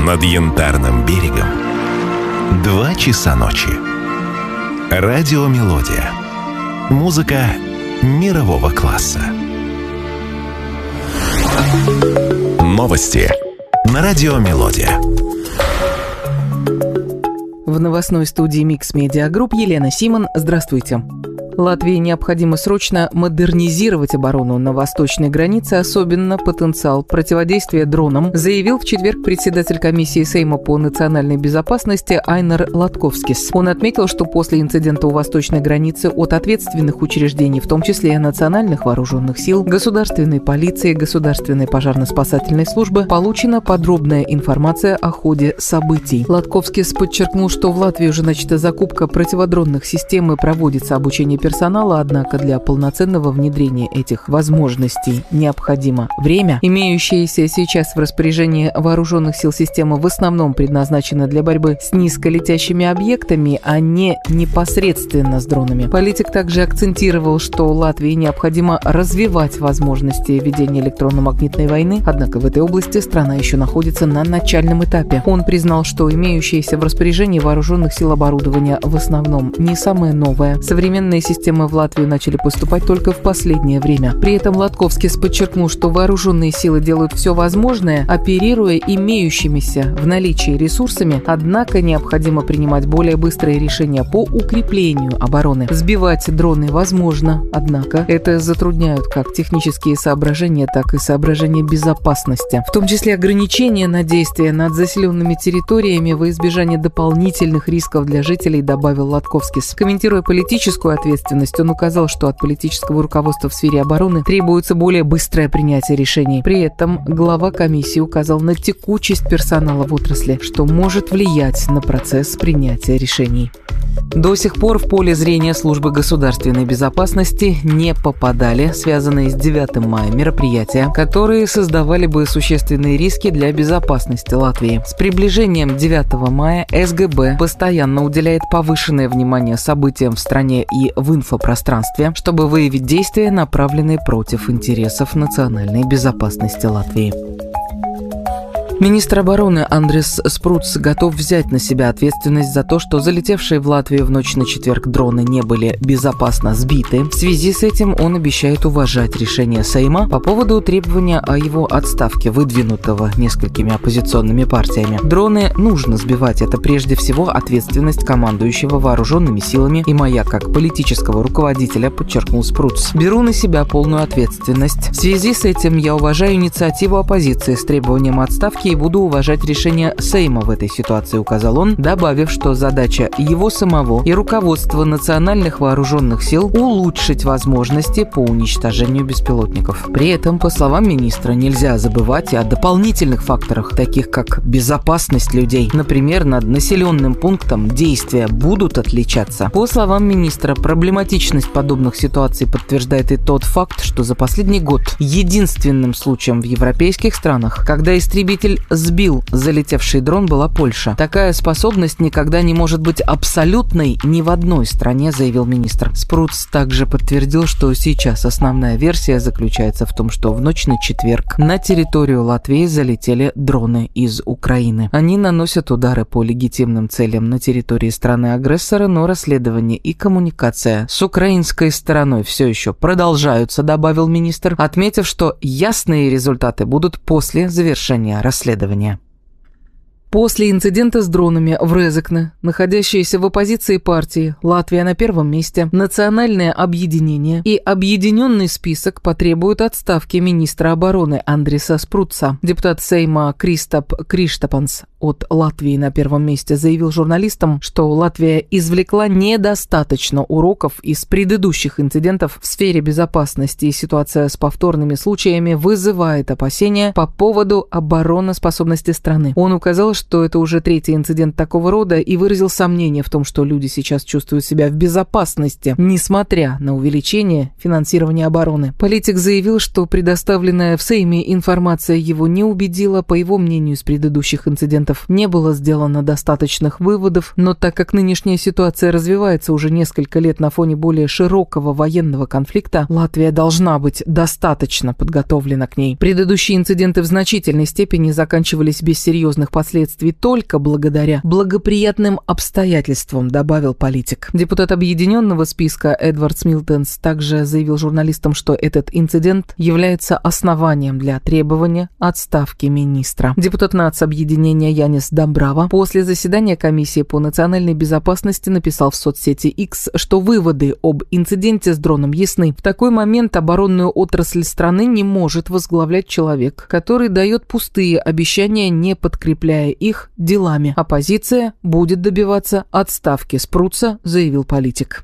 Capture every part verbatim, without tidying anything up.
Над Янтарным берегом два часа ночи. Радиомелодия. Музыка мирового класса. Новости на Радиомелодия. В новостной студии Микс Медиа Групп Елена Симон. Здравствуйте. Латвии необходимо срочно модернизировать оборону на восточной границе, особенно потенциал противодействия дронам, заявил в четверг председатель комиссии Сейма по национальной безопасности Айнар Латковскис. Он отметил, что после инцидента у восточной границы от ответственных учреждений, в том числе национальных вооруженных сил, государственной полиции, государственной пожарно-спасательной службы, получена подробная информация о ходе событий. Латковскис подчеркнул, что в Латвии уже начата закупка противодронных систем и проводится обучение персонала, однако для полноценного внедрения этих возможностей необходимо время. Имеющиеся сейчас в распоряжении вооруженных сил система в основном предназначена для борьбы с низколетящими объектами, а не непосредственно с дронами. Политик также акцентировал, что Латвии необходимо развивать возможности ведения электронно-магнитной войны, однако в этой области страна еще находится на начальном этапе. Он признал, что имеющееся в распоряжении вооруженных сил оборудование в основном не самое новое. Современные системы Системы в Латвию начали поступать только в последнее время. При этом Латковскис подчеркнул, что вооруженные силы делают все возможное, оперируя имеющимися в наличии ресурсами, однако необходимо принимать более быстрые решения по укреплению обороны. Сбивать дроны возможно, однако это затрудняют как технические соображения, так и соображения безопасности, в том числе ограничения на действия над заселенными территориями во избежание дополнительных рисков для жителей, добавил Латковскис. Комментируя политическую ответственность, он указал, что от политического руководства в сфере обороны требуется более быстрое принятие решений. При этом глава комиссии указал на текучесть персонала в отрасли, что может влиять на процесс принятия решений. До сих пор в поле зрения службы государственной безопасности не попадали связанные с девятым мая мероприятия, которые создавали бы существенные риски для безопасности Латвии. С приближением девятого мая эс гэ бэ постоянно уделяет повышенное внимание событиям в стране и в инфопространстве, чтобы выявить действия, направленные против интересов национальной безопасности Латвии. Министр обороны Андрис Спруц готов взять на себя ответственность за то, что залетевшие в Латвию в ночь на четверг дроны не были безопасно сбиты. В связи с этим он обещает уважать решение Сейма по поводу требования о его отставке, выдвинутого несколькими оппозиционными партиями. Дроны нужно сбивать, это прежде всего ответственность командующего вооруженными силами и моя как политического руководителя, подчеркнул Спруц. Беру на себя полную ответственность. В связи с этим я уважаю инициативу оппозиции с требованием отставки и буду уважать решение Сейма в этой ситуации, указал он, добавив, что задача его самого и руководства национальных вооруженных сил улучшить возможности по уничтожению беспилотников. При этом, по словам министра, нельзя забывать и о дополнительных факторах, таких как безопасность людей. Например, над населенным пунктом действия будут отличаться. По словам министра, проблематичность подобных ситуаций подтверждает и тот факт, что за последний год единственным случаем в европейских странах, когда истребитель сбил залетевший дрон, была Польша. Такая способность никогда не может быть абсолютной ни в одной стране, заявил министр. Спруц также подтвердил, что сейчас основная версия заключается в том, что в ночь на четверг на территорию Латвии залетели дроны из Украины. Они наносят удары по легитимным целям на территории страны-агрессора, но расследование и коммуникация с украинской стороной все еще продолжаются, добавил министр, отметив, что ясные результаты будут после завершения расследования. После инцидента с дронами в Резекне, находящиеся в оппозиции партии «Латвия на первом месте», Национальное объединение и Объединенный список потребуют отставки министра обороны Андриса Спруца. Депутат Сейма Кристап Криштапанс от Латвии на первом месте заявил журналистам, что Латвия извлекла недостаточно уроков из предыдущих инцидентов в сфере безопасности, и ситуация с повторными случаями вызывает опасения по поводу обороноспособности страны. Он указал, что это уже третий инцидент такого рода, и выразил сомнение в том, что люди сейчас чувствуют себя в безопасности, несмотря на увеличение финансирования обороны. Политик заявил, что предоставленная в Сейме информация его не убедила. По его мнению, из предыдущих инцидентов не было сделано достаточных выводов, но так как нынешняя ситуация развивается уже несколько лет на фоне более широкого военного конфликта, Латвия должна быть достаточно подготовлена к ней. Предыдущие инциденты в значительной степени заканчивались без серьезных последствий последствий только благодаря благоприятным обстоятельствам, добавил политик. Депутат объединенного списка Эдвард Милтонс также заявил журналистам, что этот инцидент является основанием для требования отставки министра. Депутат нацобъединения Янис Домбрава после заседания комиссии по национальной безопасности написал в соцсети X, что выводы об инциденте с дроном ясны. В такой момент оборонную отрасль страны не может возглавлять человек, который дает пустые обещания, не подкрепляя их делами. Оппозиция будет добиваться отставки Спруца, заявил политик.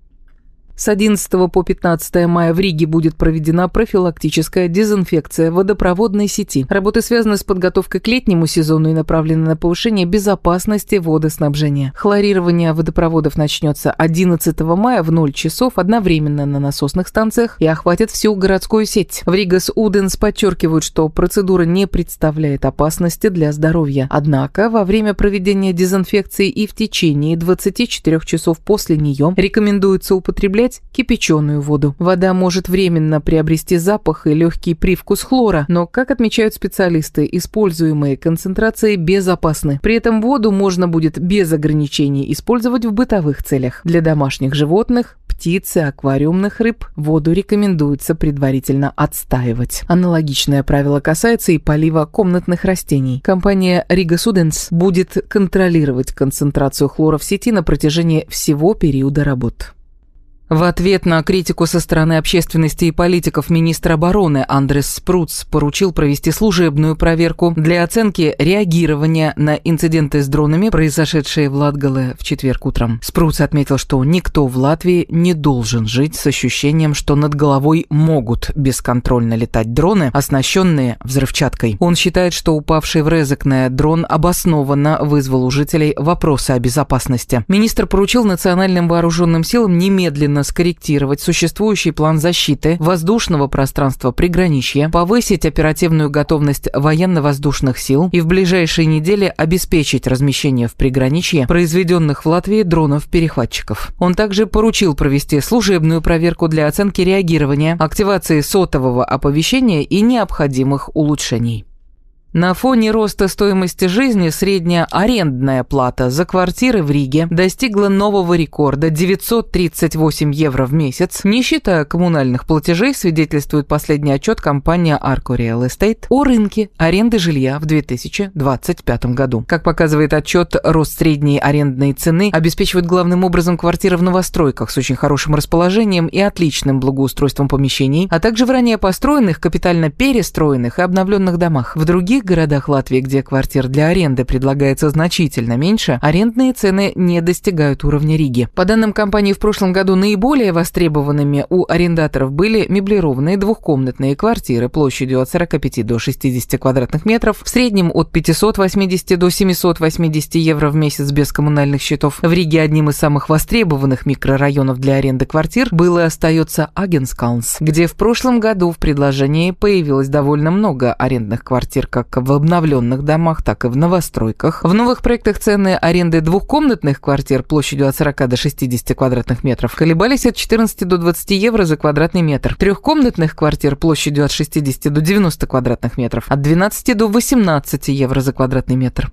С одиннадцатого по пятнадцатое мая в Риге будет проведена профилактическая дезинфекция водопроводной сети. Работы связаны с подготовкой к летнему сезону и направлены на повышение безопасности водоснабжения. Хлорирование водопроводов начнется одиннадцатого мая в ноль часов одновременно на насосных станциях и охватит всю городскую сеть. В Ригас Уденс подчеркивают, что процедура не представляет опасности для здоровья. Однако во время проведения дезинфекции и в течение двадцати четырёх часов после нее рекомендуется употреблять кипяченую воду. Вода может временно приобрести запах и легкий привкус хлора, но, как отмечают специалисты, используемые концентрации безопасны. При этом воду можно будет без ограничений использовать в бытовых целях. Для домашних животных, птиц и аквариумных рыб воду рекомендуется предварительно отстаивать. Аналогичное правило касается и полива комнатных растений. Компания Ригас Уденс будет контролировать концентрацию хлора в сети на протяжении всего периода работ. В ответ на критику со стороны общественности и политиков министр обороны Андрес Спруц поручил провести служебную проверку для оценки реагирования на инциденты с дронами, произошедшие в Латгале в четверг утром. Спруц отметил, что никто в Латвии не должен жить с ощущением, что над головой могут бесконтрольно летать дроны, оснащенные взрывчаткой. Он считает, что упавший в Резекне дрон обоснованно вызвал у жителей вопросы о безопасности. Министр поручил национальным вооруженным силам немедленно скорректировать существующий план защиты воздушного пространства приграничья, повысить оперативную готовность военно-воздушных сил и в ближайшие недели обеспечить размещение в приграничье произведенных в Латвии дронов-перехватчиков. Он также поручил провести служебную проверку для оценки реагирования, активации сотового оповещения и необходимых улучшений. На фоне роста стоимости жизни средняя арендная плата за квартиры в Риге достигла нового рекорда – девятьсот тридцать восемь евро в месяц. Не считая коммунальных платежей, свидетельствует последний отчет компании Arco Real Estate о рынке аренды жилья в две тысячи двадцать пятом году. Как показывает отчет, рост средней арендной цены обеспечивает главным образом квартиры в новостройках с очень хорошим расположением и отличным благоустройством помещений, а также в ранее построенных, капитально перестроенных и обновленных домах. В других В городах Латвии, где квартир для аренды предлагается значительно меньше, арендные цены не достигают уровня Риги. По данным компании, в прошлом году наиболее востребованными у арендаторов были меблированные двухкомнатные квартиры площадью от сорока пяти до шестидесяти квадратных метров, в среднем от пятисот восьмидесяти до семисот восьмидесяти евро в месяц без коммунальных счетов. В Риге одним из самых востребованных микрорайонов для аренды квартир был и остается Агенскалнс, где в прошлом году в предложении появилось довольно много арендных квартир, как в обновленных домах, так и в новостройках. В новых проектах цены аренды двухкомнатных квартир площадью от сорока до шестидесяти квадратных метров колебались от четырнадцати до двадцати евро за квадратный метр. Трехкомнатных квартир площадью от шестидесяти до девяноста квадратных метров от двенадцати до восемнадцати евро за квадратный метр.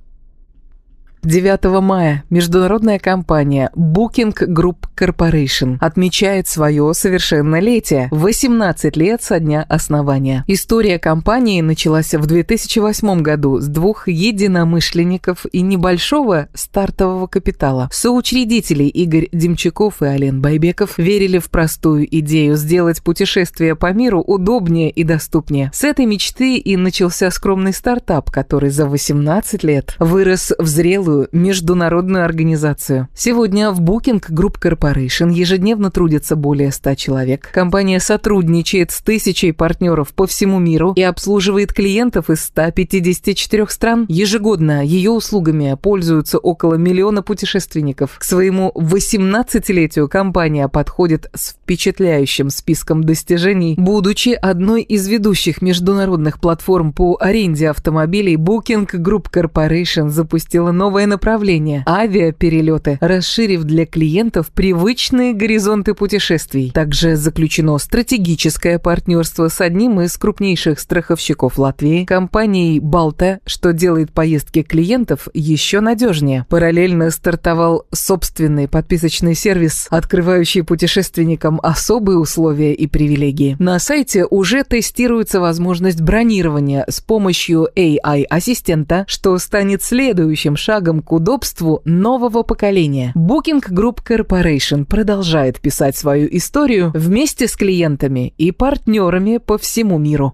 девятого мая международная компания Booking Group Corporation отмечает свое совершеннолетие – восемнадцать лет со дня основания. История компании началась в две тысячи восьмом году с двух единомышленников и небольшого стартового капитала. Соучредители Игорь Демчаков и Ален Байбеков верили в простую идею сделать путешествие по миру удобнее и доступнее. С этой мечты и начался скромный стартап, который за восемнадцать лет вырос в зрелую международную организацию. Сегодня в Booking Group Corporation ежедневно трудится более ста человек. Компания сотрудничает с тысячей партнеров по всему миру и обслуживает клиентов из ста пятидесяти четырёх стран. Ежегодно ее услугами пользуются около миллиона путешественников. К своему восемнадцатилетию компания подходит с впечатляющим списком достижений. Будучи одной из ведущих международных платформ по аренде автомобилей, Booking Group Corporation запустила новое новое направление – авиаперелеты, расширив для клиентов привычные горизонты путешествий. Также заключено стратегическое партнерство с одним из крупнейших страховщиков Латвии, компанией «Балта», что делает поездки клиентов еще надежнее. Параллельно стартовал собственный подписочный сервис, открывающий путешественникам особые условия и привилегии. На сайте уже тестируется возможность бронирования с помощью эй ай-ассистента, что станет следующим шагом к удобству нового поколения. Booking Group Corporation продолжает писать свою историю вместе с клиентами и партнерами по всему миру.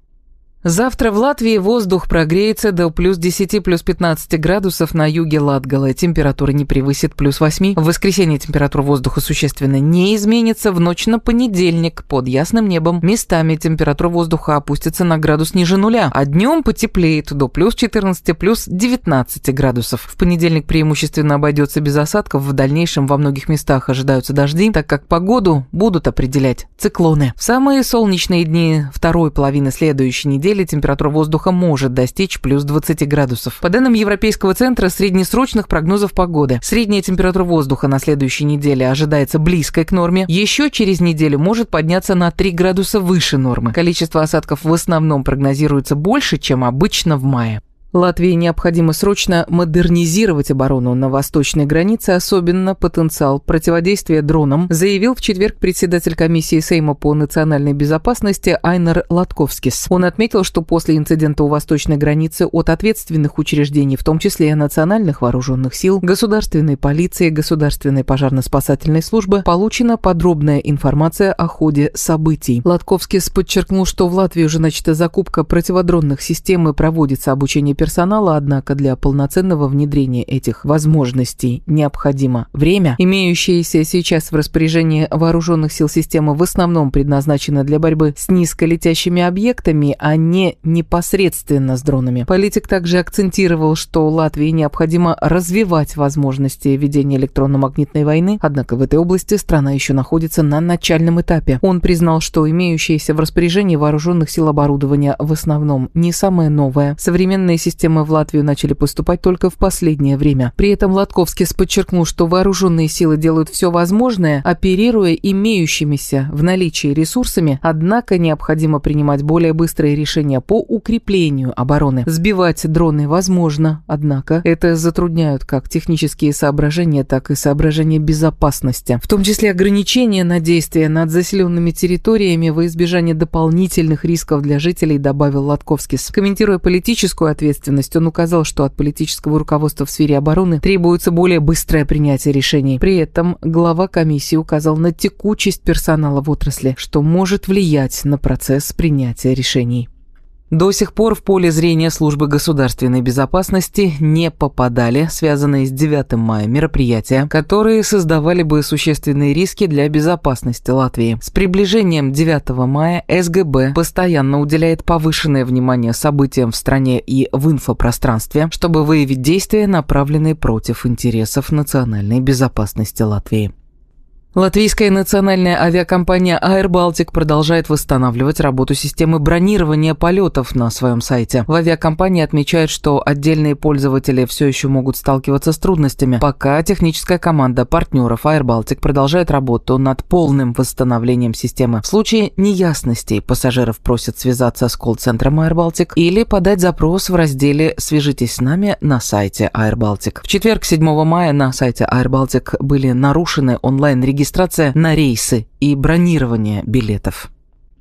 Завтра в Латвии воздух прогреется до плюс десяти, плюс пятнадцати градусов на юге Латгалы. Температура не превысит плюс восьми. В воскресенье температура воздуха существенно не изменится. В ночь на понедельник под ясным небом местами температура воздуха опустится на градус ниже нуля, а днем потеплеет до плюс четырнадцати, плюс девятнадцати градусов. В понедельник преимущественно обойдется без осадков. В дальнейшем во многих местах ожидаются дожди, так как погоду будут определять циклоны. В самые солнечные дни второй половины следующей недели температура воздуха может достичь плюс двадцати градусов. По данным Европейского центра среднесрочных прогнозов погоды, средняя температура воздуха на следующей неделе ожидается близкой к норме. Еще через неделю может подняться на три градуса выше нормы. Количество осадков в основном прогнозируется больше, чем обычно в мае. Латвии необходимо срочно модернизировать оборону на восточной границе, особенно потенциал противодействия дронам, заявил в четверг председатель комиссии Сейма по национальной безопасности Айнар Латковскис. Он отметил, что после инцидента у восточной границы от ответственных учреждений, в том числе национальных вооруженных сил, государственной полиции, государственной пожарно-спасательной службы, получена подробная информация о ходе событий. Латковскис подчеркнул, что в Латвии уже начата закупка противодронных систем и проводится обучение персонала, однако для полноценного внедрения этих возможностей необходимо время. Имеющиеся сейчас в распоряжении вооруженных сил системы в основном предназначены для борьбы с низколетящими объектами, а не непосредственно с дронами. Политик также акцентировал, что Латвии необходимо развивать возможности ведения электронно-магнитной войны, однако в этой области страна еще находится на начальном этапе. Он признал, что имеющееся в распоряжении вооруженных сил оборудование в основном не самое новое. Современные системы в Латвию начали поступать только в последнее время. При этом Латковскис подчеркнул, что вооруженные силы делают все возможное, оперируя имеющимися в наличии ресурсами, однако необходимо принимать более быстрые решения по укреплению обороны. Сбивать дроны возможно, однако это затрудняют как технические соображения, так и соображения безопасности, в том числе ограничения на действия над заселенными территориями во избежание дополнительных рисков для жителей, добавил Латковскис. Комментируя политическую ответственность, он указал, что от политического руководства в сфере обороны требуется более быстрое принятие решений. При этом глава комиссии указал на текучесть персонала в отрасли, что может влиять на процесс принятия решений. До сих пор в поле зрения службы государственной безопасности не попадали связанные с девятым мая мероприятия, которые создавали бы существенные риски для безопасности Латвии. С приближением девятого мая эс гэ бэ постоянно уделяет повышенное внимание событиям в стране и в инфопространстве, чтобы выявить действия, направленные против интересов национальной безопасности Латвии. Латвийская национальная авиакомпания Air Baltic продолжает восстанавливать работу системы бронирования полетов на своем сайте. В авиакомпании отмечают, что отдельные пользователи все еще могут сталкиваться с трудностями, пока техническая команда партнеров Air Baltic продолжает работу над полным восстановлением системы. В случае неясностей пассажиров просят связаться с колл-центром Air Baltic или подать запрос в разделе «Свяжитесь с нами» на сайте Air Baltic. В четверг, седьмого мая, на сайте Air Baltic были нарушены онлайн-регистрации регистрация на рейсы и бронирование билетов.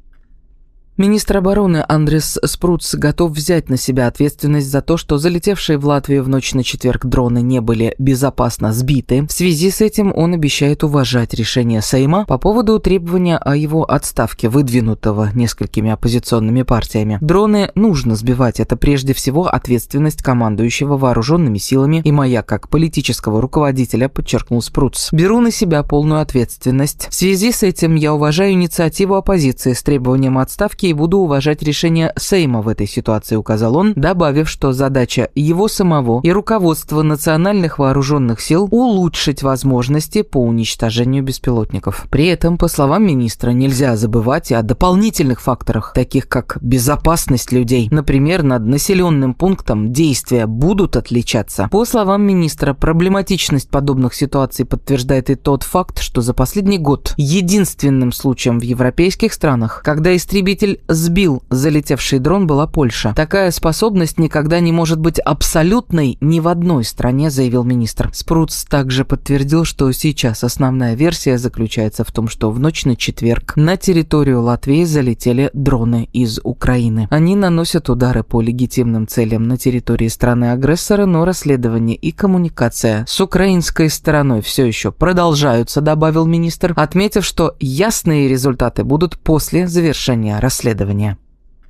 Министр обороны Андрис Спруц готов взять на себя ответственность за то, что залетевшие в Латвию в ночь на четверг дроны не были безопасно сбиты. В связи с этим он обещает уважать решение Сейма по поводу требования о его отставке, выдвинутого несколькими оппозиционными партиями. Дроны нужно сбивать, это прежде всего ответственность командующего вооруженными силами и моя как политического руководителя, подчеркнул Спруц. Беру на себя полную ответственность. В связи с этим я уважаю инициативу оппозиции с требованием отставки и буду уважать решение Сейма в этой ситуации», — указал он, добавив, что задача его самого и руководства национальных вооруженных сил — улучшить возможности по уничтожению беспилотников. При этом, по словам министра, нельзя забывать и о дополнительных факторах, таких как безопасность людей. Например, над населенным пунктом действия будут отличаться. По словам министра, проблематичность подобных ситуаций подтверждает и тот факт, что за последний год единственным случаем в европейских странах, когда истребитель сбил залетевший дрон, была Польша. Такая способность никогда не может быть абсолютной ни в одной стране, заявил министр. Спруц также подтвердил, что сейчас основная версия заключается в том, что в ночь на четверг на территорию Латвии залетели дроны из Украины. Они наносят удары по легитимным целям на территории страны-агрессора, но расследование и коммуникация с украинской стороной все еще продолжаются, добавил министр, отметив, что ясные результаты будут после завершения расследования.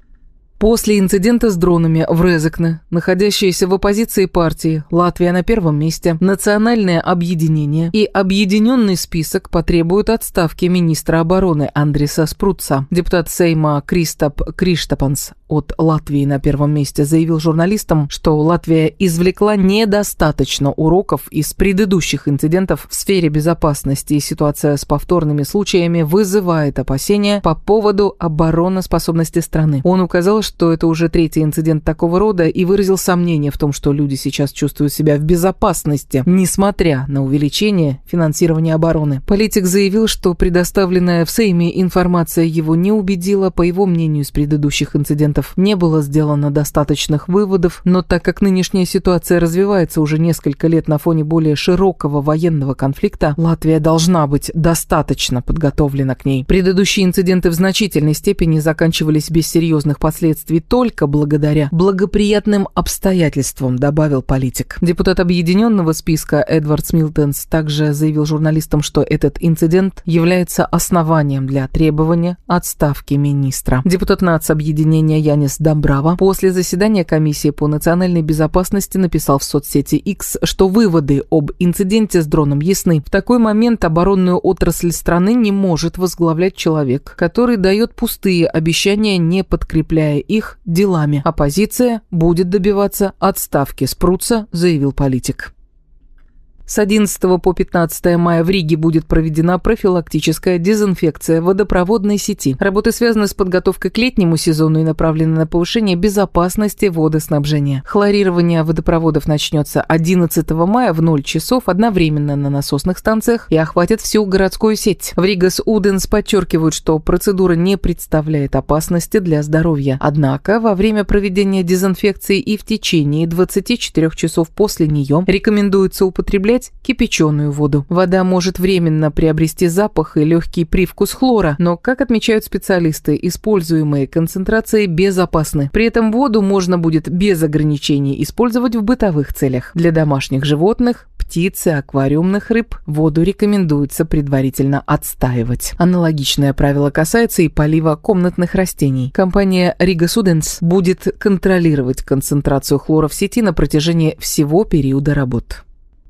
После инцидента с дронами в Резекне, находящиеся в оппозиции партии «Латвия на первом месте», Национальное объединение и Объединенный список потребуют отставки министра обороны Андриса Спруца. Депутат Сейма Кристоп Криштапанс от Латвии на первом месте заявил журналистам, что Латвия извлекла недостаточно уроков из предыдущих инцидентов в сфере безопасности, и ситуация с повторными случаями вызывает опасения по поводу обороноспособности страны. Он указал, что это уже третий инцидент такого рода, и выразил сомнение в том, что люди сейчас чувствуют себя в безопасности, несмотря на увеличение финансирования обороны. Политик заявил, что предоставленная в Сейме информация его не убедила. По его мнению, из предыдущих инцидентов не было сделано достаточных выводов, но так как нынешняя ситуация развивается уже несколько лет на фоне более широкого военного конфликта, Латвия должна быть достаточно подготовлена к ней. Предыдущие инциденты в значительной степени заканчивались без серьезных последствий только благодаря благоприятным обстоятельствам, добавил политик. Депутат Объединенного списка Эдвард Смилтенс также заявил журналистам, что этот инцидент является основанием для требования отставки министра. Депутат нацобъединения Янис Домбрава после заседания комиссии по национальной безопасности написал в соцсети X, что выводы об инциденте с дроном ясны. В такой момент оборонную отрасль страны не может возглавлять человек, который дает пустые обещания, не подкрепляя их делами. Оппозиция будет добиваться отставки Спруца, заявил политик. С одиннадцатого по пятнадцатое мая в Риге будет проведена профилактическая дезинфекция водопроводной сети. Работы связаны с подготовкой к летнему сезону и направлены на повышение безопасности водоснабжения. Хлорирование водопроводов начнется одиннадцатого мая в ноль часов одновременно на насосных станциях и охватит всю городскую сеть. В Ригас Уденс подчеркивают, что процедура не представляет опасности для здоровья. Однако во время проведения дезинфекции и в течение двадцати четырёх часов после нее рекомендуется употреблять кипяченую воду. Вода может временно приобрести запах и легкий привкус хлора, но, как отмечают специалисты, используемые концентрации безопасны. При этом воду можно будет без ограничений использовать в бытовых целях. Для домашних животных, птиц и аквариумных рыб воду рекомендуется предварительно отстаивать. Аналогичное правило касается и полива комнатных растений. Компания Ригас Уденс будет контролировать концентрацию хлора в сети на протяжении всего периода работ.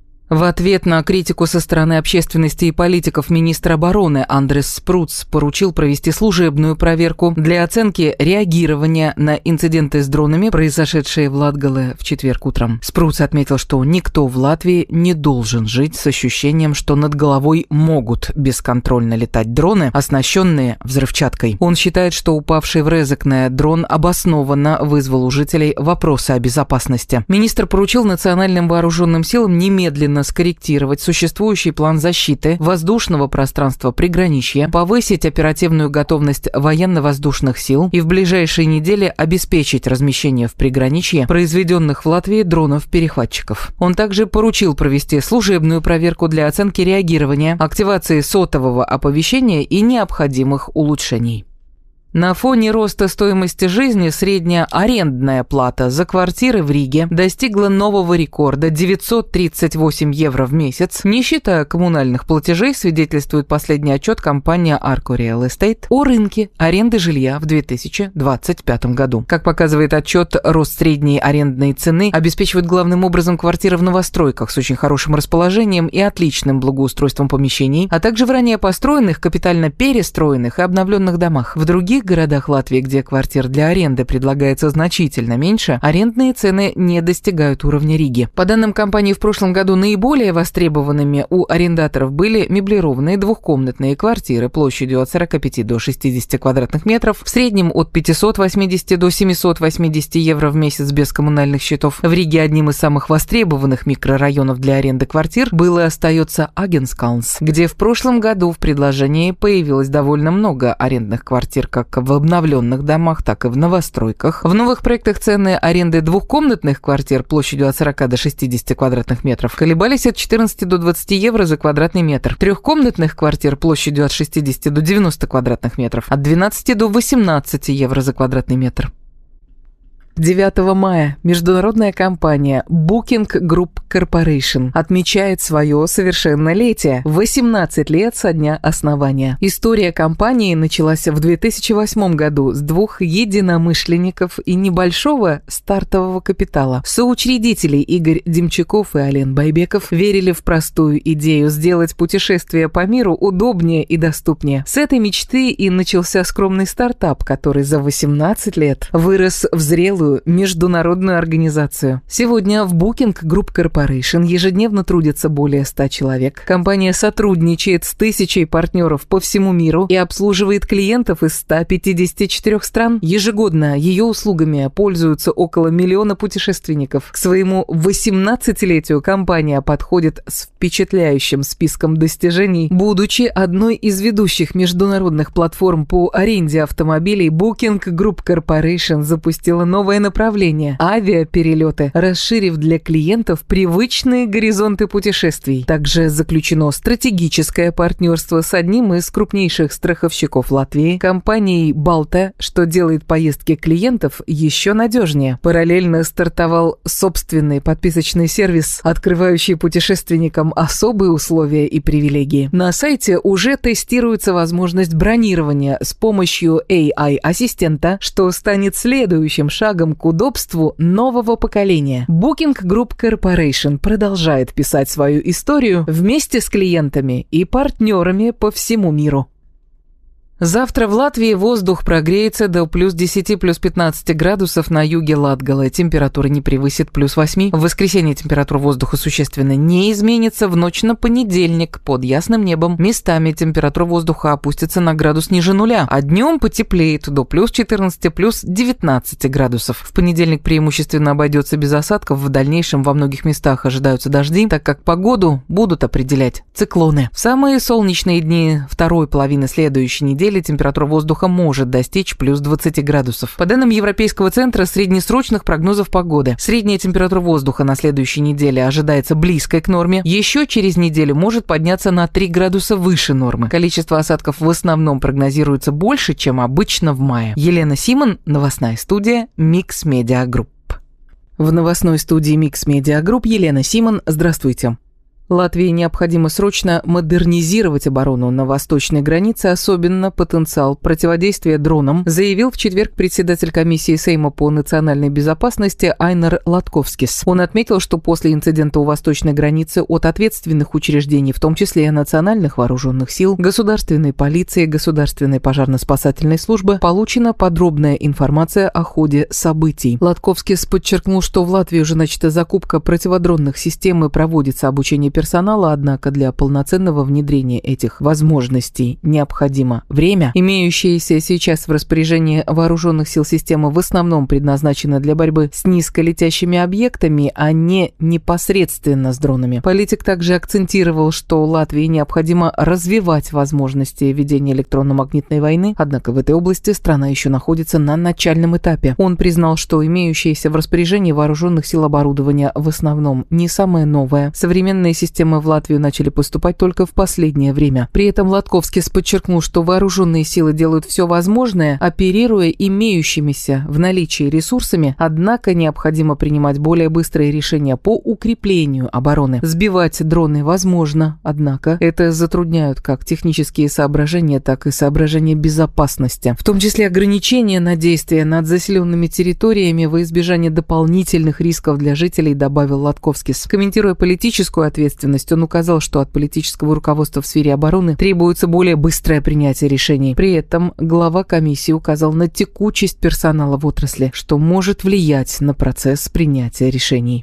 В ответ на критику со стороны общественности и политиков министр обороны Андрис Спруц поручил провести служебную проверку для оценки реагирования на инциденты с дронами, произошедшие в Латгале в четверг утром. Спруц отметил, что никто в Латвии не должен жить с ощущением, что над головой могут бесконтрольно летать дроны, оснащенные взрывчаткой. Он считает, что упавший в Резекне дрон обоснованно вызвал у жителей вопросы о безопасности. Министр поручил национальным вооруженным силам немедленно скорректировать существующий план защиты воздушного пространства приграничья, повысить оперативную готовность военно-воздушных сил и в ближайшие недели обеспечить размещение в приграничье произведенных в Латвии дронов-перехватчиков. Он также поручил провести служебную проверку для оценки реагирования, активации сотового оповещения и необходимых улучшений. На фоне роста стоимости жизни средняя арендная плата за квартиры в Риге достигла нового рекорда – девятьсот тридцать восемь евро в месяц. Не считая коммунальных платежей, свидетельствует последний отчет компании Arco Real Estate о рынке аренды жилья в две тысячи двадцать пятом году. Как показывает отчет, рост средней арендной цены обеспечивает главным образом квартиры в новостройках с очень хорошим расположением и отличным благоустройством помещений, а также в ранее построенных, капитально перестроенных и обновленных домах. В других других городах Латвии, где квартир для аренды предлагается значительно меньше, арендные цены не достигают уровня Риги. По данным компании, в прошлом году наиболее востребованными у арендаторов были меблированные двухкомнатные квартиры площадью от сорока пяти до шестидесяти квадратных метров, в среднем от пятисот восьмидесяти до семисот восьмидесяти евро в месяц без коммунальных счетов. В Риге одним из самых востребованных микрорайонов для аренды квартир был и остается Агенскалнс, где в прошлом году в предложении появилось довольно много арендных квартир как в обновленных домах, так и в новостройках. В новых проектах цены аренды двухкомнатных квартир площадью от сорока до шестидесяти квадратных метров колебались от четырнадцати до двадцати евро за квадратный метр. Трехкомнатных квартир площадью от шестидесяти до девяноста квадратных метров от двенадцати до восемнадцати евро за квадратный метр. девятого мая международная компания Booking Group Corporation отмечает свое совершеннолетие – восемнадцать лет со дня основания. История компании началась в две тысячи восьмом году с двух единомышленников и небольшого стартового капитала. Соучредители Игорь Демчаков и Ален Байбеков верили в простую идею сделать путешествие по миру удобнее и доступнее. С этой мечты и начался скромный стартап, который за восемнадцать лет вырос в зрелую международную организацию. Сегодня в Booking Group Corporation ежедневно трудится более ста человек. Компания сотрудничает с тысячей партнеров по всему миру и обслуживает клиентов из ста пятидесяти четырёх стран. Ежегодно ее услугами пользуются около миллиона путешественников. К своему восемнадцатилетию компания подходит с впечатляющим списком достижений. Будучи одной из ведущих международных платформ по аренде автомобилей, Booking Group Corporation запустила новое направление – авиаперелеты, расширив для клиентов привычные горизонты путешествий. Также заключено стратегическое партнерство с одним из крупнейших страховщиков Латвии, компанией «Балта», что делает поездки клиентов еще надежнее. Параллельно стартовал собственный подписочный сервис, открывающий путешественникам особые условия и привилегии. На сайте уже тестируется возможность бронирования с помощью эй ай-ассистента, что станет следующим шагом к удобству нового поколения. Booking Group Corporation продолжает писать свою историю вместе с клиентами и партнерами по всему миру. Завтра в Латвии воздух прогреется до плюс десяти, плюс пятнадцати градусов на юге Латгалы. Температура не превысит плюс восьми. В воскресенье температура воздуха существенно не изменится. В ночь на понедельник под ясным небом местами температура воздуха опустится на градус ниже нуля, а днем потеплеет до плюс четырнадцати, плюс девятнадцати градусов. В понедельник преимущественно обойдется без осадков. В дальнейшем во многих местах ожидаются дожди, так как погоду будут определять циклоны. В самые солнечные дни второй половины следующей недели температура воздуха может достичь плюс двадцати градусов. По данным Европейского центра среднесрочных прогнозов погоды, средняя температура воздуха на следующей неделе ожидается близкой к норме. Еще через неделю может подняться на три градуса выше нормы. Количество осадков в основном прогнозируется больше, чем обычно в мае. Елена Симон, новостная студия Mix Media Group. В новостной студии Mix Media Group Елена Симон. Здравствуйте. Латвии необходимо срочно модернизировать оборону на восточной границе, особенно потенциал противодействия дронам, заявил в четверг председатель комиссии Сейма по национальной безопасности Айнар Латковскис. Он отметил, что после инцидента у восточной границы от ответственных учреждений, в том числе и национальных вооруженных сил, государственной полиции, государственной пожарно-спасательной службы, получена подробная информация о ходе событий. Латковскис подчеркнул, что в Латвии уже начата закупка противодронных систем и проводится обучение персонала, однако для полноценного внедрения этих возможностей необходимо время. Имеющиеся сейчас в распоряжении вооруженных сил системы в основном предназначены для борьбы с низколетящими объектами, а не непосредственно с дронами. Политик также акцентировал, что Латвии необходимо развивать возможности ведения электронно-магнитной войны, однако в этой области страна еще находится на начальном этапе. Он признал, что имеющееся в распоряжении вооруженных сил оборудование в основном не самое новое. Современные системы Системы в Латвию начали поступать только в последнее время. При этом Латковскис подчеркнул, что вооруженные силы делают все возможное, оперируя имеющимися в наличии ресурсами, однако необходимо принимать более быстрые решения по укреплению обороны. Сбивать дроны возможно, однако это затрудняют как технические соображения, так и соображения безопасности, в том числе ограничения на действия над заселенными территориями во избежание дополнительных рисков для жителей, добавил Латковскис. Комментируя политическую ответственность ответственность. Он указал, что от политического руководства в сфере обороны требуется более быстрое принятие решений. При этом глава комиссии указал на текучесть персонала в отрасли, что может влиять на процесс принятия решений.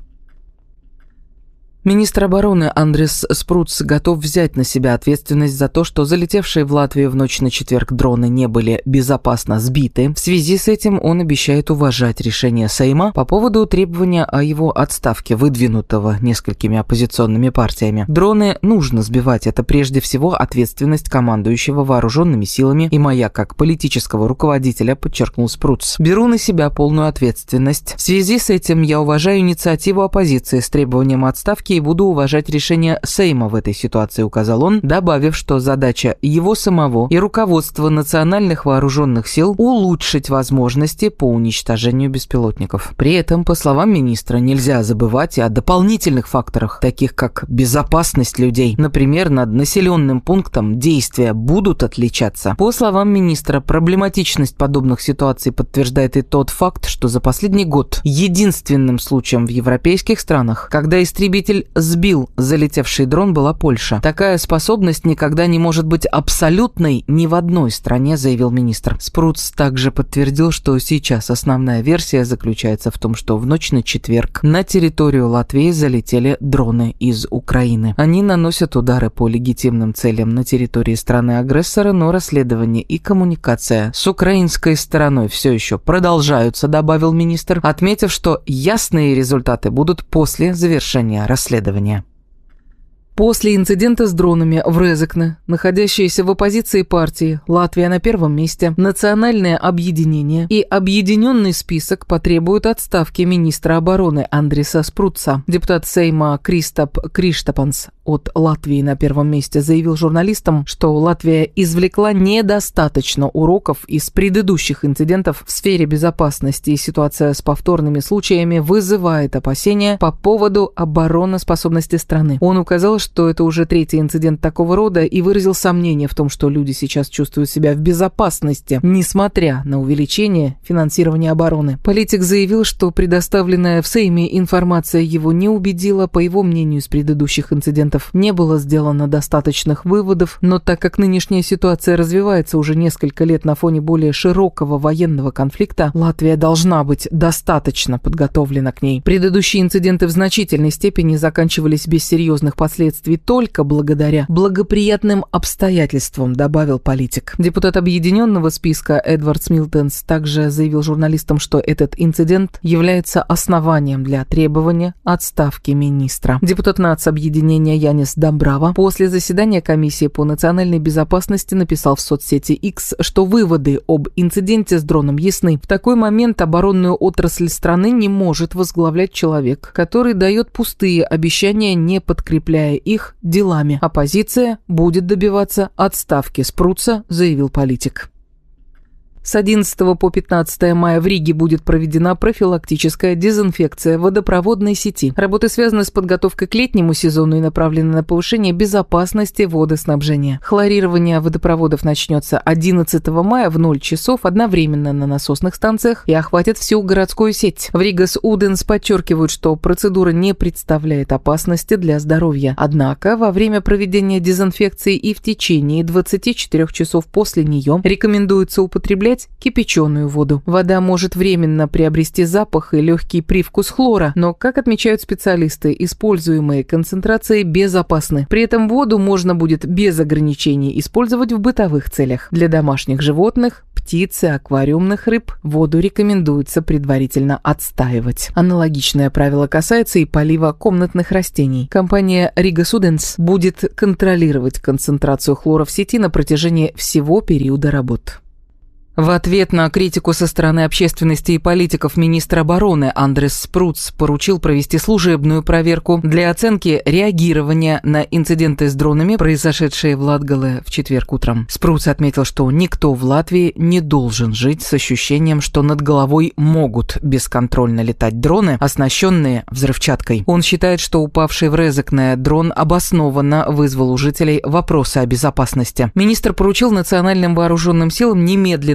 Министр обороны Андрис Спруц готов взять на себя ответственность за то, что залетевшие в Латвию в ночь на четверг дроны не были безопасно сбиты. В связи с этим он обещает уважать решение Сейма по поводу требования о его отставке, выдвинутого несколькими оппозиционными партиями. Дроны нужно сбивать, это прежде всего ответственность командующего вооруженными силами и моя как политического руководителя, подчеркнул Спруц. Беру на себя полную ответственность. В связи с этим я уважаю инициативу оппозиции с требованием отставки и буду уважать решение Сейма в этой ситуации, указал он, добавив, что задача его самого и руководства национальных вооруженных сил улучшить возможности по уничтожению беспилотников. При этом, по словам министра, нельзя забывать и о дополнительных факторах, таких как безопасность людей. Например, над населенным пунктом действия будут отличаться. По словам министра, проблематичность подобных ситуаций подтверждает и тот факт, что за последний год единственным случаем в европейских странах, когда истребитель сбил залетевший дрон, была Польша. Такая способность никогда не может быть абсолютной ни в одной стране, заявил министр. Спруц также подтвердил, что сейчас основная версия заключается в том, что в ночь на четверг на территорию Латвии залетели дроны из Украины. Они наносят удары по легитимным целям на территории страны-агрессора, но расследование и коммуникация с украинской стороной все еще продолжаются, добавил министр, отметив, что ясные результаты будут после завершения расследования. После инцидента с дронами в Резекне, находящиеся в оппозиции партии «Латвия на первом месте», Национальное объединение и Объединенный список потребуют отставки министра обороны Андриса Спруца. Депутат Сейма Кристап Криштапанс от Латвии на первом месте заявил журналистам, что Латвия извлекла недостаточно уроков из предыдущих инцидентов в сфере безопасности, и ситуация с повторными случаями вызывает опасения по поводу обороноспособности страны. Он указал, что это уже третий инцидент такого рода, и выразил сомнение в том, что люди сейчас чувствуют себя в безопасности, несмотря на увеличение финансирования обороны. Политик заявил, что предоставленная в Сейме информация его не убедила. По его мнению, из предыдущих инцидентов не было сделано достаточных выводов, но так как нынешняя ситуация развивается уже несколько лет на фоне более широкого военного конфликта, Латвия должна быть достаточно подготовлена к ней. Предыдущие инциденты в значительной степени заканчивались без серьезных последствий только благодаря благоприятным обстоятельствам, добавил политик. Депутат Объединенного списка Эдвард Смилтенс также заявил журналистам, что этот инцидент является основанием для требования отставки министра. Депутат нацобъединения Янис Домбрава после заседания комиссии по национальной безопасности написал в соцсети X, что выводы об инциденте с дроном ясны. В такой момент оборонную отрасль страны не может возглавлять человек, который дает пустые обещания, не подкрепляя их делами. Оппозиция будет добиваться отставки Спруца, заявил политик. С одиннадцатого по пятнадцатое мая в Риге будет проведена профилактическая дезинфекция водопроводной сети. Работы связаны с подготовкой к летнему сезону и направлены на повышение безопасности водоснабжения. Хлорирование водопроводов начнется одиннадцатого мая в ноль часов одновременно на насосных станциях и охватит всю городскую сеть. В Ригас Уденс подчеркивают, что процедура не представляет опасности для здоровья. Однако во время проведения дезинфекции и в течение двадцати четырёх часов после нее рекомендуется употреблять кипяченую воду. Вода может временно приобрести запах и легкий привкус хлора, но, как отмечают специалисты, используемые концентрации безопасны. При этом воду можно будет без ограничений использовать в бытовых целях. Для домашних животных, птиц и аквариумных рыб воду рекомендуется предварительно отстаивать. Аналогичное правило касается и полива комнатных растений. Компания Riga Students будет контролировать концентрацию хлора в сети на протяжении всего периода работ. В ответ на критику со стороны общественности и политиков министр обороны Андрис Спруц поручил провести служебную проверку для оценки реагирования на инциденты с дронами, произошедшие в Латгале в четверг утром. Спруц отметил, что никто в Латвии не должен жить с ощущением, что над головой могут бесконтрольно летать дроны, оснащенные взрывчаткой. Он считает, что упавший в Резекне дрон обоснованно вызвал у жителей вопросы о безопасности. Министр поручил национальным вооруженным силам немедленно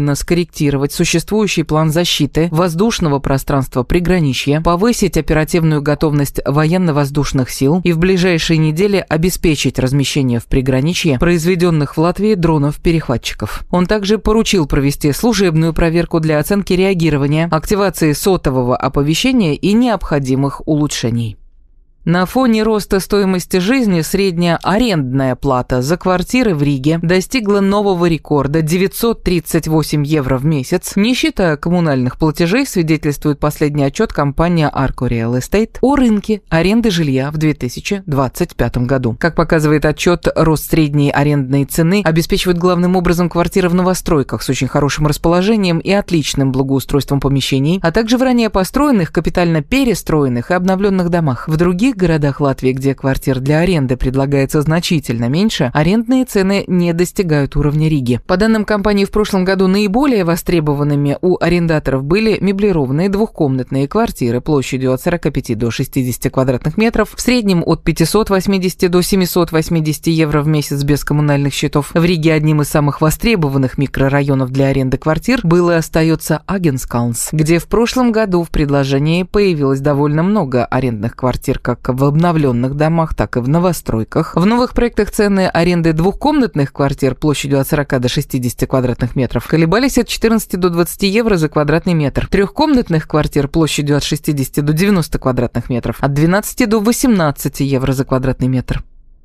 призвано скорректировать существующий план защиты воздушного пространства приграничья, повысить оперативную готовность военно-воздушных сил и в ближайшие недели обеспечить размещение в приграничье произведенных в Латвии дронов-перехватчиков. Он также поручил провести служебную проверку для оценки реагирования, активации сотового оповещения и необходимых улучшений. На фоне роста стоимости жизни средняя арендная плата за квартиры в Риге достигла нового рекорда – девятьсот тридцать восемь евро в месяц. Не считая коммунальных платежей, свидетельствует последний отчет компании Arco Real Estate о рынке аренды жилья в две тысячи двадцать пятом году. Как показывает отчет, рост средней арендной цены обеспечивает главным образом квартиры в новостройках с очень хорошим расположением и отличным благоустройством помещений, а также в ранее построенных, капитально перестроенных и обновленных домах. В других В городах Латвии, где квартир для аренды предлагается значительно меньше, арендные цены не достигают уровня Риги. По данным компании, в прошлом году наиболее востребованными у арендаторов были меблированные двухкомнатные квартиры площадью от сорока пяти до шестидесяти квадратных метров, в среднем от пятисот восьмидесяти до семисот восьмидесяти евро в месяц без коммунальных счетов. В Риге одним из самых востребованных микрорайонов для аренды квартир был и остается Агенскалнс, где в прошлом году в предложении появилось довольно много арендных квартир, как в обновленных домах, так и в новостройках. В новых проектах цены аренды двухкомнатных квартир площадью от сорока до шестидесяти квадратных метров колебались от четырнадцати до двадцати евро за квадратный метр. Трехкомнатных квартир площадью от шестидесяти до девяноста квадратных метров от двенадцати до восемнадцати евро за квадратный метр.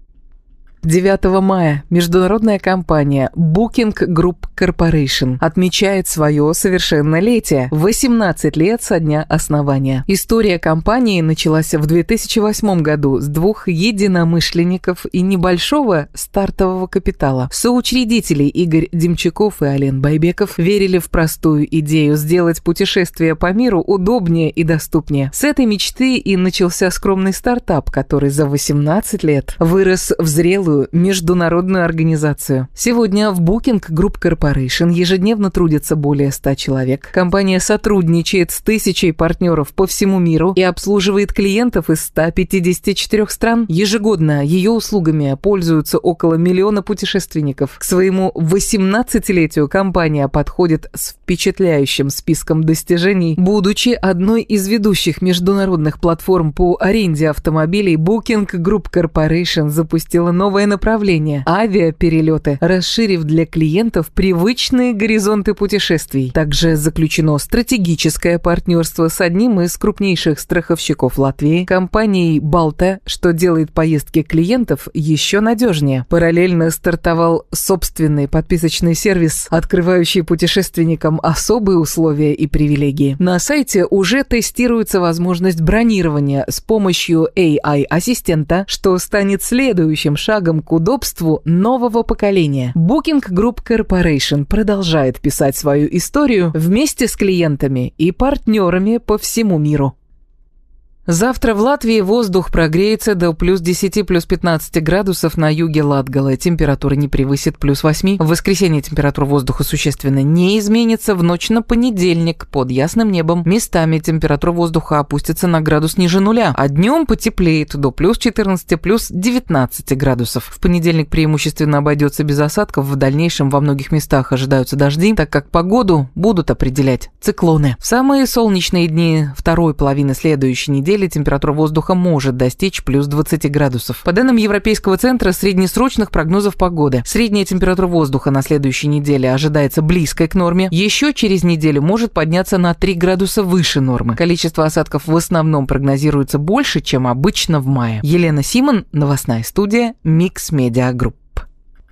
девятого мая международная компания Booking Group Corporation отмечает свое совершеннолетие – восемнадцать лет со дня основания. История компании началась в две тысячи восьмом году с двух единомышленников и небольшого стартового капитала. Соучредители Игорь Демчаков и Ален Байбеков верили в простую идею сделать путешествие по миру удобнее и доступнее. С этой мечты и начался скромный стартап, который за восемнадцать лет вырос в зрелую международную организацию. Сегодня в Booking Group Corporation ежедневно трудится более ста человек. Компания сотрудничает с тысячей партнеров по всему миру и обслуживает клиентов из ста пятидесяти четырёх стран. Ежегодно ее услугами пользуются около миллиона путешественников. К своему восемнадцатилетию компания подходит с впечатляющим списком достижений. Будучи одной из ведущих международных платформ по аренде автомобилей, Booking Group Corporation запустила новое направление – авиаперелеты, расширив для клиентов привычные горизонты путешествий. Также заключено стратегическое партнерство с одним из крупнейших страховщиков Латвии, компанией Balta, что делает поездки клиентов еще надежнее. Параллельно стартовал собственный подписочный сервис, открывающий путешественникам особые условия и привилегии. На сайте уже тестируется возможность бронирования с помощью эй ай-ассистента, что станет следующим шагом к удобству нового поколения. Booking Group Corporation продолжает писать свою историю вместе с клиентами и партнерами по всему миру. Завтра в Латвии воздух прогреется до плюс десяти, плюс пятнадцати градусов на юге Латгалы. Температура не превысит плюс восьми. В воскресенье температура воздуха существенно не изменится. В ночь на понедельник под ясным небом местами температура воздуха опустится на градус ниже нуля, а днем потеплеет до плюс четырнадцати, плюс девятнадцати градусов. В понедельник преимущественно обойдется без осадков. В дальнейшем во многих местах ожидаются дожди, так как погоду будут определять циклоны. В самые солнечные дни второй половины следующей недели температура воздуха может достичь плюс двадцати градусов. По данным Европейского центра среднесрочных прогнозов погоды, средняя температура воздуха на следующей неделе ожидается близкой к норме. Еще через неделю может подняться на три градуса выше нормы. Количество осадков в основном прогнозируется больше, чем обычно в мае. Елена Симон, новостная студия Mix Media Group.